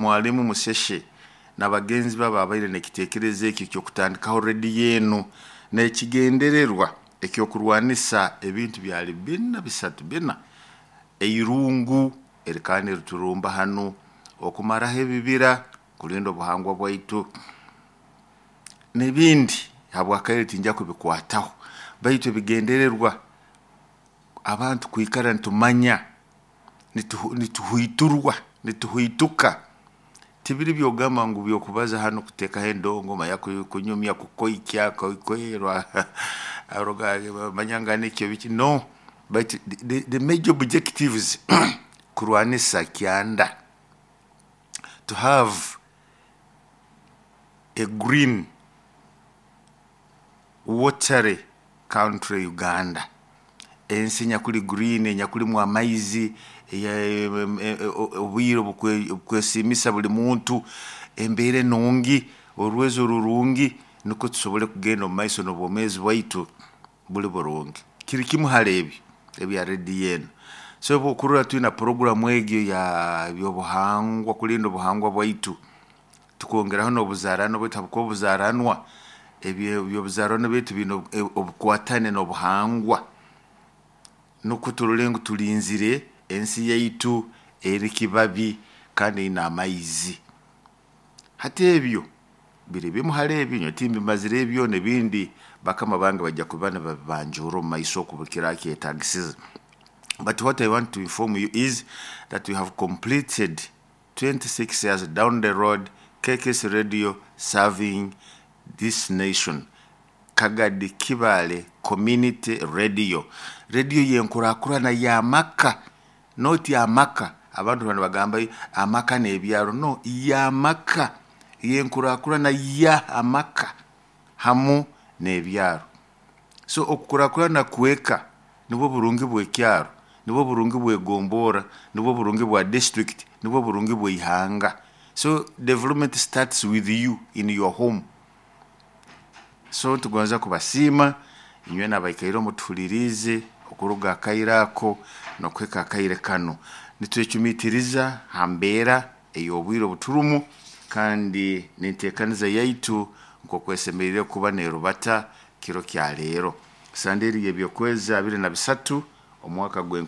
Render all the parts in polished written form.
mwalimu Museshe n'abagenzi baba abaire nekitekereze ekyo kyokutandikaho radio eno n'ekigendererwa ekyokurwanisa ebintu byali bisatu bina eirungu erikane ruturumba hano okumaraho ebibira kulinda obuhangwa bwaitu nebindi habwakaire tinja kubikwataho baitu bigendererwa abantu kuikara ntumanya nituhuiturwa nituhuituka tibiri byogama ngo byokubaza hano kuteka hendo ngoma yako kunyumya kukoikya koikerwa aroga manyangane kyo biki no but the major objectives kurwanisa kyanda to have a green watery country Uganda ensi nyakuli green nyakuli mu amaizi obwiro bukwesimisa buli muntu embere nongi orwezo rurungi nuko tusobole kugenda mu maiso n'obwomezi bwaitu buli burungi kiri kimu halebi ebya RDN so bokurura tuina program egyo ya byobuhangwa kulinda obuhangwa bwaitu tukongeraho n'obuzarano bwita bukobuzaranwa ebyo buzarano bitu bino obukwatane n'obuhangwa nuko turulengo tulinzire ensi yaitu eri kibabi kandi ina amaizi hate ebyo biri bimuhale ebinyo timbi mazire ebyo nebindi bakama bange bajja kubana babanjuro maiso kubukira taxes. But what I want to inform you is that we have completed 26 years down the road KKS Radio serving this nation. Kagadi Kibale Community Radio yenkurakurana ya maka not ya maka abantu bano bagamba amaka nebyaro no ya maka yenkurakurana ya amaka hamu nebyaro so okurakurana kuweka nibo burungi bwekyaro nibo burungi bwegombora nibo burungi bwa district nibo burungi bwihanga so development starts with you in your home. So tugonza kubasima inywe nabaikairo mutulirize okuruga akairako no kweka akaire kano nitwechumitiriza hambera eyobwiro buturumu kandi nintekaniza yaitu nko kwesemerere kuba nerubata kiro kya lero sanderi yebyokweza 23 omwaka gwe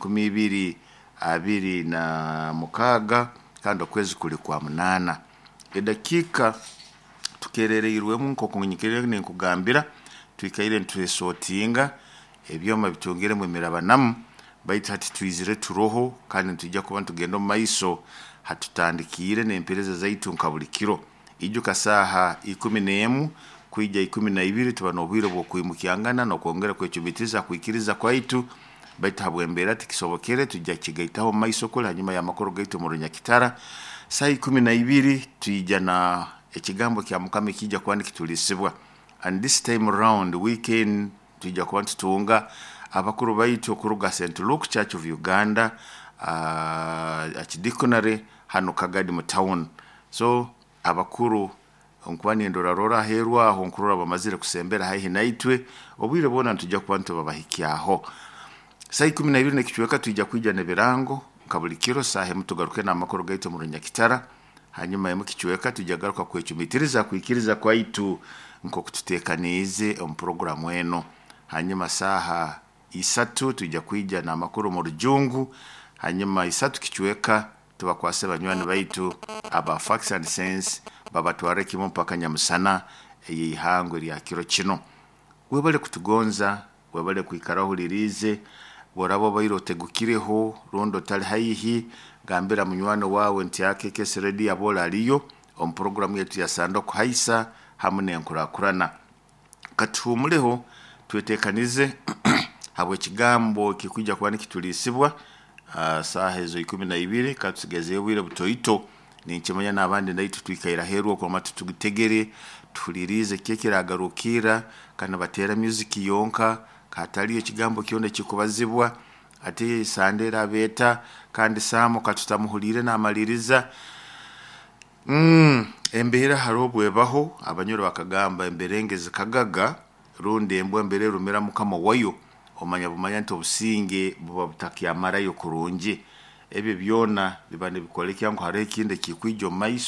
2026 kandi okwezi kuli kwa 8 edakika tukerereirwemu nko kunyikirire nkugambira twikaire ntwesotinga ebyoma bitongere mu mirabanamu baita hati twizire turoho kandi tujja kuba tugenda mu maiso hatutandikire n'empereza zaitu nkabulikiro ijuka saha 11 kuija 12 tubano obwiro bwo kuimukiyangana no kwongera kwechubitiza kuikiriza kwaitu baita habwembera tikisobokere tujja kigaitaho maiso kole hanyuma ya makoro gaitu mu Runyakitara saa 12 tuija na ekigambo kya mukame kijja kwandi kitulisibwa and this time around weekend tujja kuba tutunga abakuru baitu okuruga St. Luke Church of Uganda achidikonare hano Kagadi mu town so abakuru onkwani ndorarora herwa aho nkurura bamazire kusembera hahi naitwe obwire bona tujja kuba ntubabahikyaho saa 12 nekichweka tujja kwijja nebirango kabulikiro sahe mutugaruke na makoro gaitu mu Runyakitara hanyuma yamukichweka tujagaruka kwechumitiriza kuikiriza kwaitu nko kututekanize program eno hanyuma saha 3 tujja kwijja na makuru mu Rujungu hanyuma 3 kichweka tubakwase banywani baitu aba Facts and Sense baba twareki mpaka Nyamusana eyihangwe lya kiro kino webale kutugonza webale kuikaraho lirize borabo bairotegukireho rondo tali haihi gambira munywano wawe nti yake KKS Radio abola aliyo program yetu ya Sandoko haisa hamune nkurakurana katumuleho twetekanize habwe kigambo kikujja kwani kitulisibwa saha ezo 12 katugeze bwire butoito ninkimanya nabandi ndaitu twikaira heru ko matu tugitegere tulirize kekiragarukira kana batera music yonka kataliyo kigambo kionde kikubazibwa ate sandera beta kandi samo katutamuhulire namaliriza embera harobwe baho abanyoro bakagamba emberengeze kagaga runde embwe mbere rumera mukama wayo omanya bumanya nto businge buba butakiamara yo kurunje ebyo byona bibane bikolekya ngo hare kinde kikwijo maiso